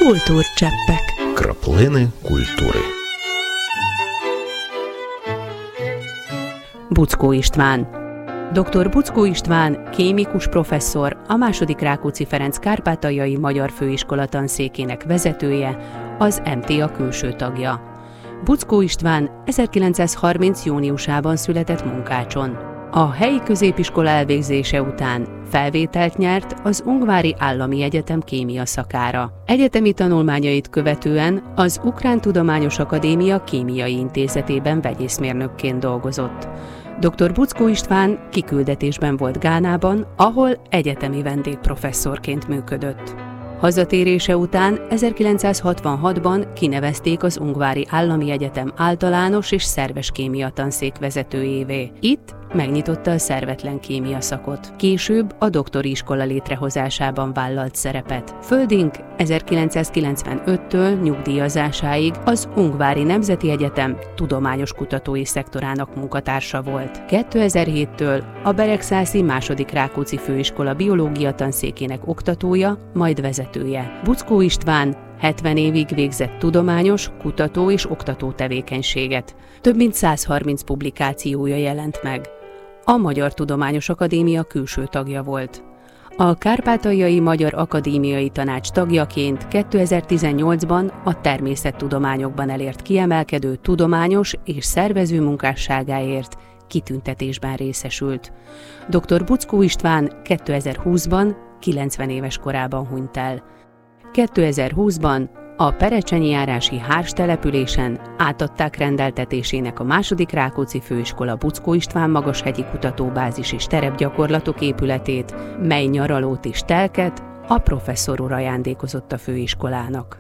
Kultúrcseppek. Краплини культури. Buczkó István. Dr. Buczkó István kémikus professzor, a II. Rákóczi Ferenc Kárpátaljai Magyar Főiskola tanszékének vezetője, az MTA külső tagja. Buczkó István 1930. júniusában született Munkácson. A helyi középiskola elvégzése után felvételt nyert az Ungvári Állami Egyetem kémia szakára. Egyetemi tanulmányait követően az Ukrán Tudományos Akadémia Kémiai Intézetében vegyészmérnökként dolgozott. Dr. Buczkó István kiküldetésben volt Gánában, ahol egyetemi vendégprofesszorként működött. Hazatérése után 1966-ban kinevezték az Ungvári Állami Egyetem általános és szerves kémia tanszék vezetőjévé. Itt megnyitotta a szervetlen kémia szakot. Később a doktori iskola létrehozásában vállalt szerepet. Földing 1995-től nyugdíjazásáig az Ungvári Nemzeti Egyetem tudományos kutatói szektorának munkatársa volt. 2007-től a Beregszászi II. Rákóczi Főiskola biológia tanszékének oktatója, majd vezetője. Buczkó István 70 évig végzett tudományos, kutató és oktató tevékenységet. Több mint 130 publikációja jelent meg. A Magyar Tudományos Akadémia külső tagja volt. A Kárpátaljai Magyar Akadémiai Tanács tagjaként 2018-ban a természettudományokban elért kiemelkedő tudományos és szervező munkásságáért kitüntetésben részesült. Dr. Buczkó István 2020-ban 90 éves korában hunyt el. 2020-ban a Perecsenyi járási Hárs településen átadták rendeltetésének a II. Rákóczi Főiskola Buczkó István magashegyi kutatóbázis és terepgyakorlatok épületét, mely nyaralót és telket a professzor úr ajándékozott a főiskolának.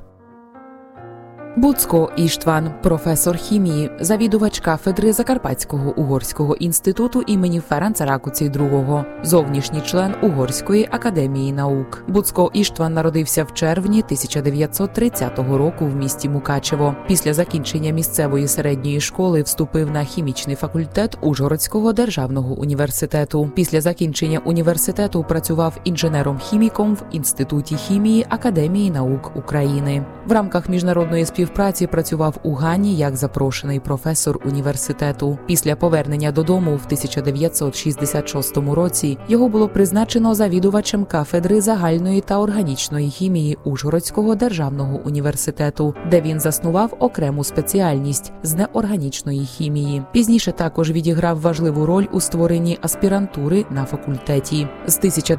Буцко Іштван, професор хімії, завідувач кафедри Закарпатського угорського інституту імені Ференца Ракоці II, зовнішній член Угорської академії наук. Буцко Іштван народився в червні 1930 року в місті Мукачево. Після закінчення місцевої середньої школи вступив на хімічний факультет Ужгородського державного університету. Після закінчення університету працював інженером-хіміком в Інституті хімії Академії наук України. В рамках міжнародної співпраці працював у Гані як запрошений професор університету. Після повернення додому в 1966 році його було призначено завідувачем кафедри загальної та органічної хімії Ужгородського державного університету, де він заснував окрему спеціальність з неорганічної хімії. Пізніше також відіграв важливу роль у створенні аспірантури на факультеті. З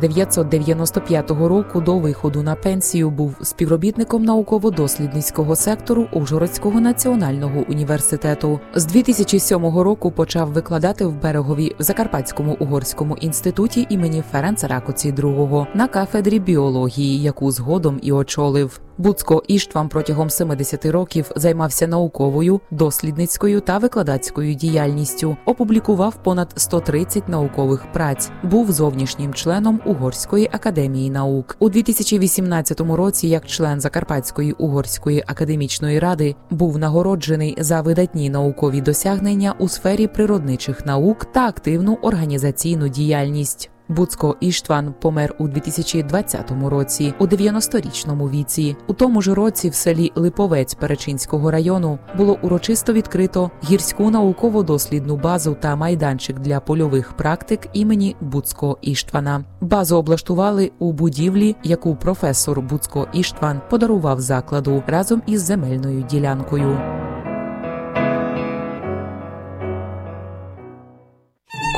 1995 року до виходу на пенсію був співробітником науково-дослідницького сектору Ужгородського національного університету. З 2007 року почав викладати в Берегові в Закарпатському угорському інституті імені Ференца Ракоці II на кафедрі біології, яку згодом і очолив. Буцко Іштван протягом 70 років займався науковою, дослідницькою та викладацькою діяльністю, опублікував понад 130 наукових праць, був зовнішнім членом Угорської академії наук. У 2018 році, як член Закарпатської угорської академічної ради, був нагороджений за видатні наукові досягнення у сфері природничих наук та активну організаційну діяльність. Буцко Іштван помер у 2020 році, у 90-річному віці. У тому ж році в селі Липовець Перечинського району було урочисто відкрито гірську науково-дослідну базу та майданчик для польових практик імені Буцко Іштвана. Базу облаштували у будівлі, яку професор Буцко Іштван подарував закладу разом із земельною ділянкою.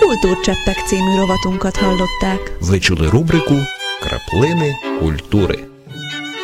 Kultúrcseppek című rovatunkat hallották. Ви чули рубрику «Краплини культури».